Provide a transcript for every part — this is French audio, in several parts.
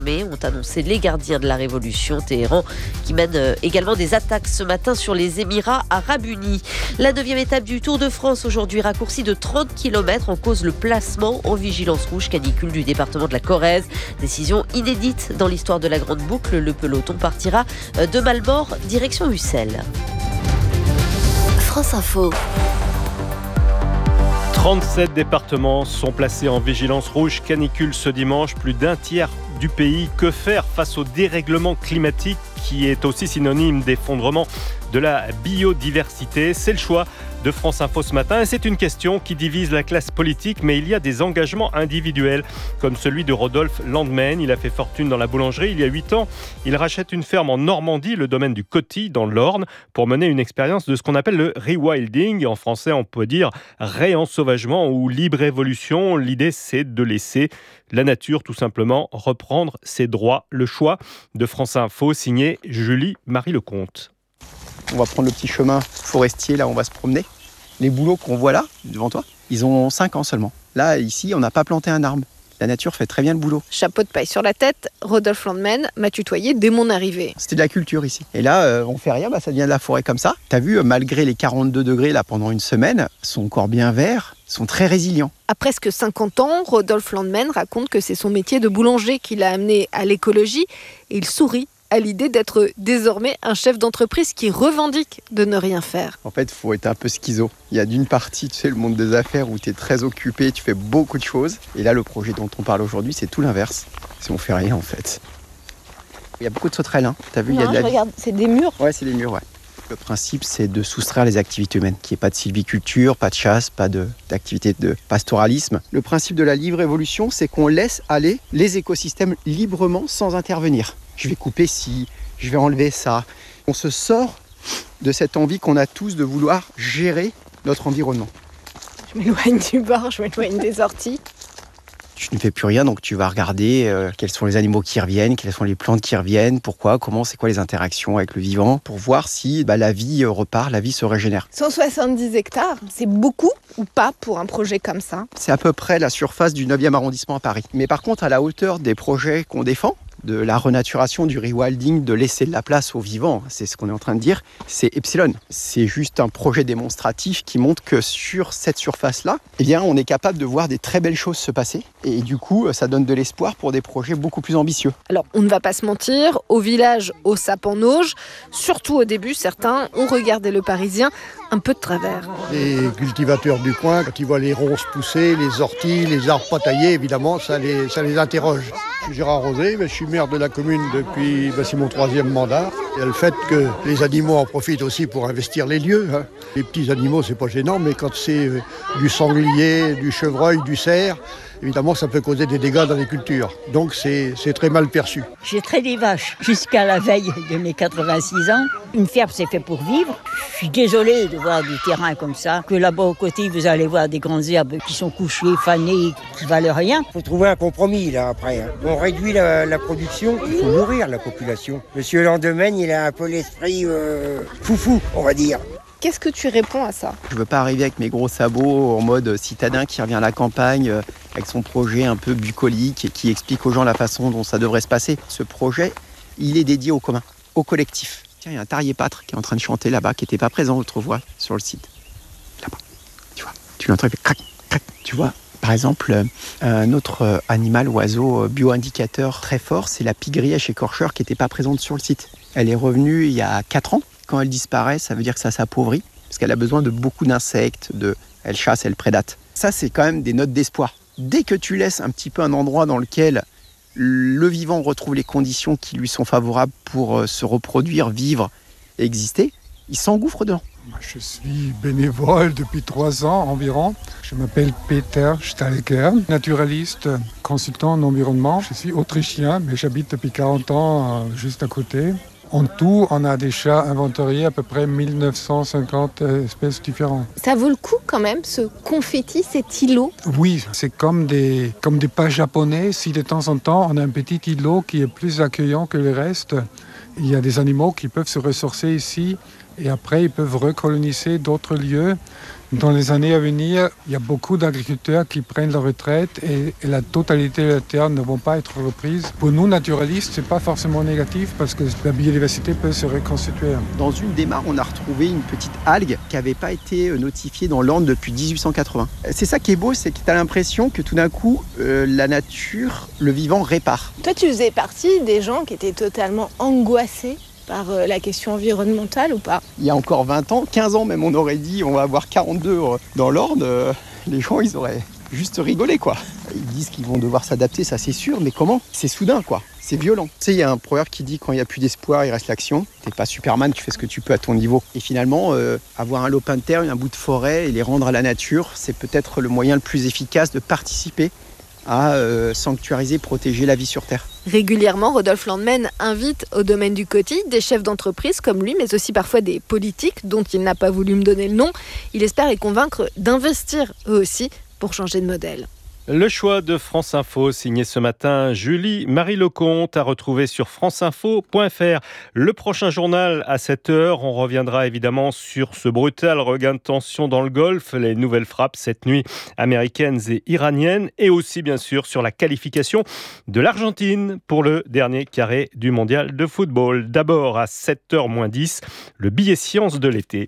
Mais ont annoncé les gardiens de la Révolution. Téhéran qui mène également des attaques ce matin sur les Émirats Arabes Unis. La 9e étape du Tour de France aujourd'hui raccourcie de 30 km en cause le placement en vigilance rouge canicule du département de la Corrèze. Décision inédite dans l'histoire de la Grande Boucle. Le peloton partira de Malmort direction Ussel. France Info. 37 départements sont placés en vigilance rouge canicule ce dimanche. Plus d'un tiers du pays. Que faire face au dérèglement climatique qui est aussi synonyme d'effondrement de la biodiversité? C'est le choix de France Info ce matin et c'est une question qui divise la classe politique, mais il y a des engagements individuels comme celui de Rodolphe Landemaine. Il a fait fortune dans la boulangerie il y a 8 ans. Il rachète une ferme en Normandie, le domaine du Coty dans l'Orne, pour mener une expérience de ce qu'on appelle le rewilding. En français, on peut dire réensauvagement ou libre évolution. L'idée, c'est de laisser la nature tout simplement reprendre ses droits. Le choix de France Info, signé Julie-Marie Lecomte. On va prendre le petit chemin forestier, là on va se promener. Les bouleaux qu'on voit là, devant toi, ils ont 5 ans seulement. Là, ici, on n'a pas planté un arbre. La nature fait très bien le boulot. Chapeau de paille sur la tête, Rodolphe Landemaine m'a tutoyé dès mon arrivée. C'était de la culture ici. Et là, on fait rien, ça devient de la forêt comme ça. T'as vu, malgré les 42 degrés là pendant une semaine, ils sont encore bien verts, ils sont très résilients. À presque 50 ans, Rodolphe Landemaine raconte que c'est son métier de boulanger qui l'a amené à l'écologie et il sourit à l'idée d'être désormais un chef d'entreprise qui revendique de ne rien faire. En fait, il faut être un peu schizo. Il y a d'une partie, tu sais, le monde des affaires où tu es très occupé, tu fais beaucoup de choses. Et là, le projet dont on parle aujourd'hui, c'est tout l'inverse. Si on fait rien, en fait. Il y a beaucoup de sauterelles, hein. T'as vu, il y a de la... Regarde, c'est des murs. Ouais, c'est des murs, ouais. Le principe, c'est de soustraire les activités humaines, qu'il n'y ait pas de sylviculture, pas de chasse, pas d'activité de pastoralisme. Le principe de la libre évolution, c'est qu'on laisse aller les écosystèmes librement sans intervenir. Je vais couper ci, je vais enlever ça. On se sort de cette envie qu'on a tous de vouloir gérer notre environnement. Je m'éloigne du bord, je m'éloigne des orties. Tu ne fais plus rien, donc tu vas regarder quels sont les animaux qui reviennent, quelles sont les plantes qui reviennent, pourquoi, comment, c'est quoi les interactions avec le vivant, pour voir si la vie repart, la vie se régénère. 170 hectares, c'est beaucoup ou pas pour un projet comme ça? C'est à peu près la surface du 9e arrondissement à Paris. Mais par contre, à la hauteur des projets qu'on défend, de la renaturation, du rewilding, de laisser de la place aux vivants, c'est ce qu'on est en train de dire, c'est Epsilon. C'est juste un projet démonstratif qui montre que sur cette surface-là, on est capable de voir des très belles choses se passer. Et du coup, ça donne de l'espoir pour des projets beaucoup plus ambitieux. Alors, on ne va pas se mentir, au village, au Sap en Auge, surtout au début, certains ont regardé le Parisien un peu de travers. Les cultivateurs du coin, quand ils voient les ronces pousser, les orties, les arbres pas taillés, évidemment, ça les interroge. Je suis Gérard Rosé, je suis maire de la commune depuis, c'est mon 3e mandat. Il y a le fait que les animaux en profitent aussi pour investir les lieux. Hein. Les petits animaux, c'est pas gênant, mais quand c'est du sanglier, du chevreuil, du cerf, évidemment, ça peut causer des dégâts dans les cultures. Donc, c'est très mal perçu. J'ai traité des vaches jusqu'à la veille de mes 86 ans. Une ferme, c'est fait pour vivre. Je suis désolée de voir du terrain comme ça, que là-bas au côté, vous allez voir des grandes herbes qui sont couchées, fanées, qui valent rien. Il faut trouver un compromis, là, après. On réduit la production, il faut nourrir la population. Monsieur Landemaine, il a un peu l'esprit foufou, on va dire. Qu'est-ce que tu réponds à ça? Je veux pas arriver avec mes gros sabots en mode citadin qui revient à la campagne avec son projet un peu bucolique et qui explique aux gens la façon dont ça devrait se passer. Ce projet, il est dédié au commun, au collectif. Tiens, il y a un tarier-pâtre qui est en train de chanter là-bas, qui n'était pas présent autrefois sur le site. Là-bas, tu vois, tu l'entends, il fait crac, crac. Tu vois, par exemple, un autre animal, oiseau bio-indicateur très fort, c'est la pie-grièche écorcheur qui n'était pas présente sur le site. Elle est revenue il y a 4 ans. Quand elle disparaît, ça veut dire que ça s'appauvrit, parce qu'elle a besoin de beaucoup d'insectes, elle chasse, elle prédate. Ça, c'est quand même des notes d'espoir. Dès que tu laisses un petit peu un endroit dans lequel le vivant retrouve les conditions qui lui sont favorables pour se reproduire, vivre et exister, il s'engouffre dedans. Je suis bénévole depuis 3 ans environ. Je m'appelle Peter Stalker, naturaliste, consultant en environnement. Je suis autrichien, mais j'habite depuis 40 ans juste à côté. En tout, on a déjà inventorié à peu près 1950 espèces différentes. Ça vaut le coup quand même, ce confetti, cet îlot? Oui, c'est comme des pas japonais. Si de temps en temps, on a un petit îlot qui est plus accueillant que le reste, il y a des animaux qui peuvent se ressourcer ici et après ils peuvent recoloniser d'autres lieux. Dans les années à venir, il y a beaucoup d'agriculteurs qui prennent leur retraite et la totalité de la terre ne vont pas être reprises. Pour nous, naturalistes, ce n'est pas forcément négatif parce que la biodiversité peut se reconstituer. Dans une des mares, on a retrouvé une petite algue qui n'avait pas été notifiée dans l'Orne depuis 1880. C'est ça qui est beau, c'est que tu as l'impression que tout d'un coup, la nature, le vivant répare. Toi, tu faisais partie des gens qui étaient totalement angoissés par la question environnementale ou pas? Il y a encore 20 ans, 15 ans même, on aurait dit on va avoir 42 dans l'Orne. Les gens, ils auraient juste rigolé, quoi. Ils disent qu'ils vont devoir s'adapter, ça c'est sûr, mais comment? C'est soudain, quoi. C'est violent. Tu sais, il y a un proverbe qui dit quand il n'y a plus d'espoir, il reste l'action. T'es pas Superman, tu fais ce que tu peux à ton niveau. Et finalement, avoir un lopin de terre, un bout de forêt et les rendre à la nature, c'est peut-être le moyen le plus efficace de participer à sanctuariser, protéger la vie sur Terre. Régulièrement, Rodolphe Landemaine invite au domaine du Coty des chefs d'entreprise comme lui, mais aussi parfois des politiques dont il n'a pas voulu me donner le nom. Il espère les convaincre d'investir eux aussi pour changer de modèle. Le choix de France Info, signé ce matin Julie-Marie Lecomte, à retrouver sur franceinfo.fr. Le prochain journal à 7h, on reviendra évidemment sur ce brutal regain de tension dans le Golfe, les nouvelles frappes cette nuit américaines et iraniennes, et aussi bien sûr sur la qualification de l'Argentine pour le dernier carré du mondial de football. D'abord à 7h-10, le billet science de l'été.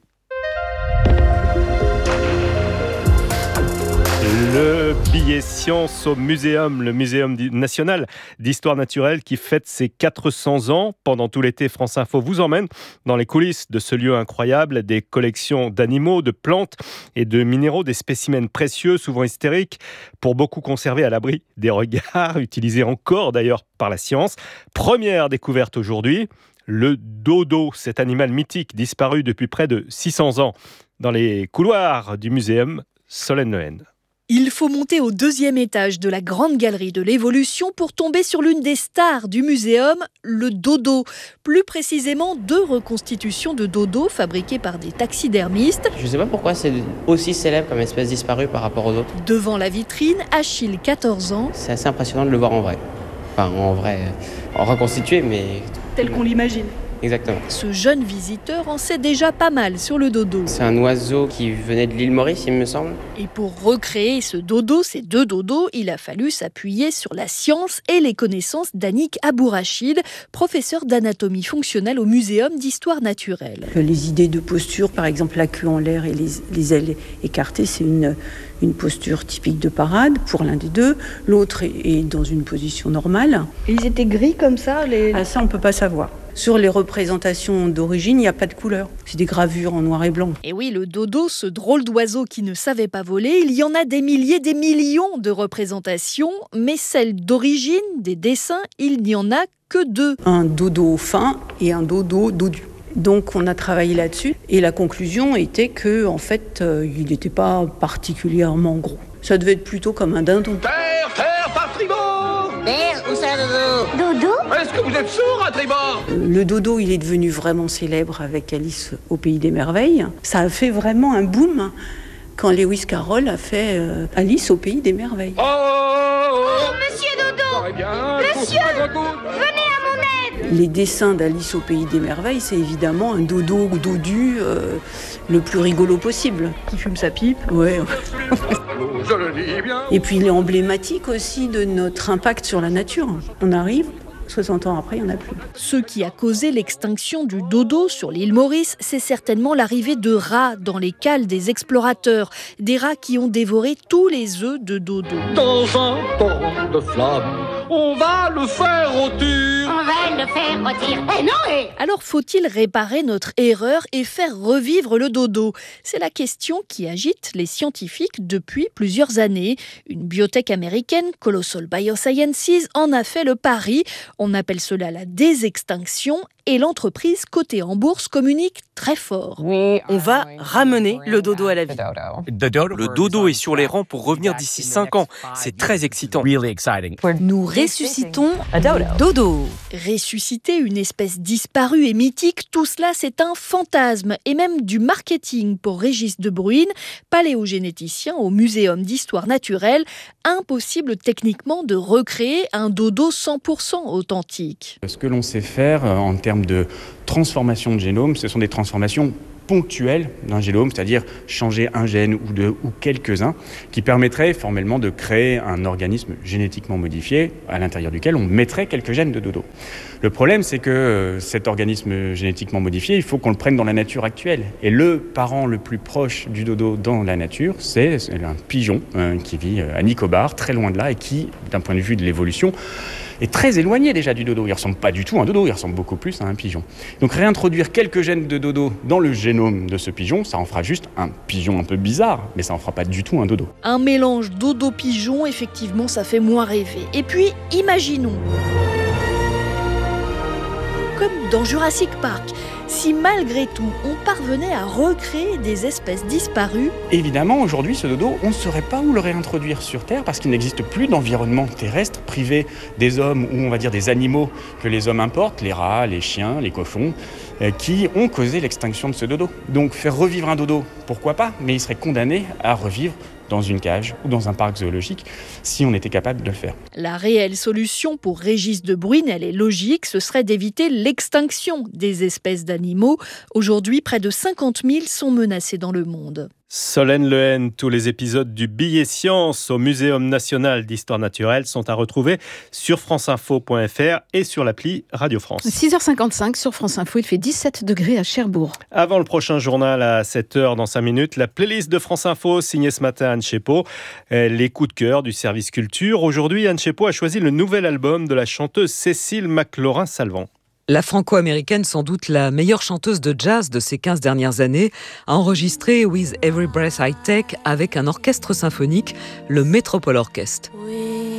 Le billet science au Muséum, le Muséum national d'histoire naturelle qui fête ses 400 ans. Pendant tout l'été, France Info vous emmène dans les coulisses de ce lieu incroyable, des collections d'animaux, de plantes et de minéraux, des spécimens précieux, souvent hystériques, pour beaucoup conservés à l'abri des regards, utilisés encore d'ailleurs par la science. Première découverte aujourd'hui, le dodo, cet animal mythique disparu depuis près de 600 ans dans les couloirs du Muséum Solène Lehen. Il faut monter au 2e étage de la grande galerie de l'évolution pour tomber sur l'une des stars du muséum, le dodo. Plus précisément, 2 reconstitutions de dodo fabriquées par des taxidermistes. Je ne sais pas pourquoi c'est aussi célèbre comme espèce disparue par rapport aux autres. Devant la vitrine, Achille, 14 ans. C'est assez impressionnant de le voir en vrai. Enfin, en vrai, en reconstitué, mais... Tel qu'on l'imagine. Exactement. Ce jeune visiteur en sait déjà pas mal sur le dodo. C'est un oiseau qui venait de l'île Maurice, il me semble. Et pour recréer ce dodo, ces 2 dodos, il a fallu s'appuyer sur la science et les connaissances d'Annick Abourachid, professeur d'anatomie fonctionnelle au Muséum d'histoire naturelle. Les idées de posture, par exemple la queue en l'air et les ailes écartées, c'est une posture typique de parade pour l'un des 2. L'autre est dans une position normale. Et ils étaient gris comme ça Ça, on ne peut pas savoir. Sur les représentations d'origine, il n'y a pas de couleur. C'est des gravures en noir et blanc. Et oui, le dodo, ce drôle d'oiseau qui ne savait pas voler, il y en a des milliers, des millions de représentations, mais celles d'origine, des dessins, il n'y en a que 2. Un dodo fin et un dodo dodu. Donc on a travaillé là-dessus et la conclusion était que en fait, il n'était pas particulièrement gros. Ça devait être plutôt comme un dindon. Terre, par tribord! Terre, où ça, dodo? Dodo? Est-ce que vous êtes sourd à tribord? Le dodo, il est devenu vraiment célèbre avec Alice au Pays des Merveilles. Ça a fait vraiment un boom quand Lewis Carroll a fait Alice au Pays des Merveilles. Oh, Monsieur Dodo! Monsieur! Venez à mon aide! Les dessins d'Alice au Pays des Merveilles, c'est évidemment un dodo dodu le plus rigolo possible. Qui fume sa pipe. Ouais. Je le dis bien. Et puis il est emblématique aussi de notre impact sur la nature. On arrive, 60 ans après, il n'y en a plus. Ce qui a causé l'extinction du dodo sur l'île Maurice, c'est certainement l'arrivée de rats dans les cales des explorateurs. Des rats qui ont dévoré tous les œufs de dodo. Dans un torrent de flammes, on va le faire rôtir. On va le faire rôtir. Eh non, Alors faut-il réparer notre erreur et faire revivre le dodo? C'est la question qui agite les scientifiques depuis plusieurs années. Une biotech américaine, Colossal Biosciences, en a fait le pari. On appelle cela la désextinction et l'entreprise cotée en bourse communique très fort. On va ramener le dodo à la vie. Le dodo est sur les rangs pour revenir d'ici 5 ans. C'est très excitant. Nous ressuscitons le dodo. Ressusciter une espèce disparue et mythique, tout cela c'est un fantasme et même du marketing pour Régis De Bruyne, paléogénéticien au Muséum d'histoire naturelle. Impossible techniquement de recréer un dodo 100% authentique. Ce que l'on sait faire en termes de transformation de génome, ce sont des transformations ponctuelle d'un génome, c'est-à-dire changer un gène ou deux ou quelques-uns, qui permettrait formellement de créer un organisme génétiquement modifié à l'intérieur duquel on mettrait quelques gènes de dodo. Le problème, c'est que cet organisme génétiquement modifié, il faut qu'on le prenne dans la nature actuelle. Et le parent le plus proche du dodo dans la nature, c'est un pigeon qui vit à Nicobar, très loin de là, et qui, d'un point de vue de l'évolution, est très éloigné déjà du dodo. Il ne ressemble pas du tout à un dodo, il ressemble beaucoup plus à un pigeon. Donc réintroduire quelques gènes de dodo dans le génome de ce pigeon, ça en fera juste un pigeon un peu bizarre, mais ça en fera pas du tout un dodo. Un mélange dodo-pigeon, effectivement, ça fait moins rêver. Et puis, imaginons, comme dans Jurassic Park, si malgré tout, on parvenait à recréer des espèces disparues. Évidemment, aujourd'hui, ce dodo, on ne saurait pas où le réintroduire sur Terre parce qu'il n'existe plus d'environnement terrestre privé des hommes ou on va dire des animaux que les hommes importent, les rats, les chiens, les cochons, qui ont causé l'extinction de ce dodo. Donc faire revivre un dodo, pourquoi pas, mais il serait condamné à revivre dans une cage ou dans un parc zoologique si on était capable de le faire. La réelle solution pour Régis de Bruyne, elle est logique, ce serait d'éviter l'extinction des espèces d'animaux. Aujourd'hui, près de 50 000 sont menacés dans le monde. Solène Lehen, tous les épisodes du Billet Science au Muséum national d'histoire naturelle sont à retrouver sur franceinfo.fr et sur l'appli Radio France. 6h55 sur France Info, il fait 17 degrés à Cherbourg. Avant le prochain journal à 7h dans 5 minutes, la playlist de France Info signée ce matin Anne Chépeau, les coups de cœur du service culture. Aujourd'hui, Anne Chépeau a choisi le nouvel album de la chanteuse Cécile McLaurin-Salvant. La franco-américaine, sans doute la meilleure chanteuse de jazz de ces 15 dernières années, a enregistré With Every Breath I Take avec un orchestre symphonique, le Metropole Orchestre. We